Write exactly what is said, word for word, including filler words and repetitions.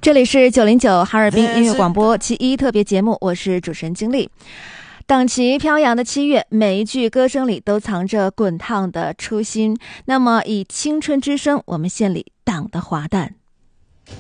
这里是九零九哈尔滨音乐广播七一特别节目，我是主持人金丽。党旗飘扬的七月，每一句歌声里都藏着滚烫的初心。那么以青春之声，我们献礼党的华诞。